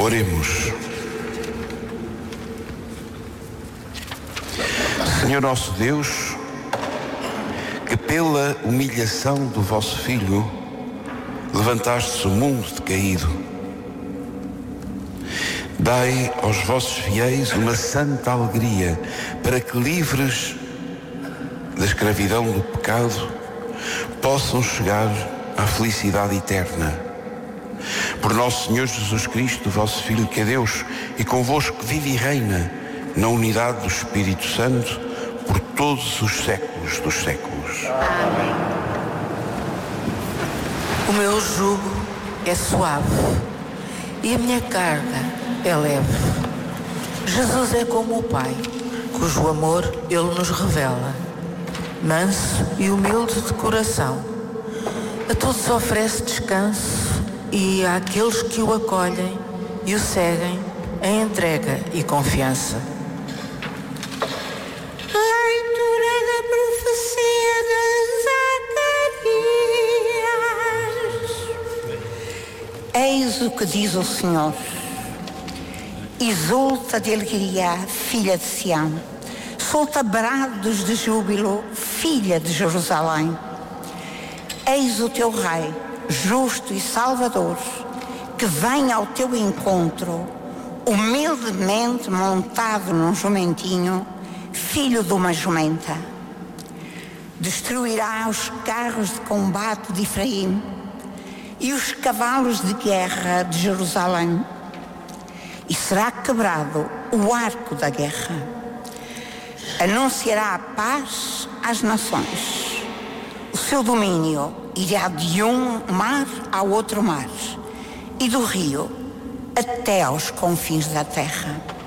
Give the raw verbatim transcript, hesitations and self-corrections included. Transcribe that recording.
Oremos. Senhor nosso Deus, que pela humilhação do vosso Filho levantastes o mundo decaído, dai aos vossos fiéis uma santa alegria, para que, livres da escravidão do pecado, possam chegar à felicidade eterna. Por nosso Senhor Jesus Cristo, vosso Filho, que é Deus, e convosco vive e reina na unidade do Espírito Santo, por todos os séculos dos séculos. Amém. O meu jugo é suave e a minha carga é leve. Jesus é como o Pai, cujo amor Ele nos revela. Manso e humilde de coração, a todos oferece descanso, e àqueles que o acolhem e o seguem em entrega e confiança. Leitura da profecia de Zacarias. Eis o que diz o Senhor: exulta de alegria, filha de Sião, solta brados de júbilo, filha de Jerusalém. Eis o teu rei, justo e salvador, que vem ao teu encontro, humildemente montado num jumentinho, filho de uma jumenta. Destruirá os carros de combate de Efraim e os cavalos de guerra de Jerusalém, e será quebrado o arco da guerra. Anunciará a paz às nações. O seu domínio irá de um mar ao outro mar, e do rio até aos confins da terra.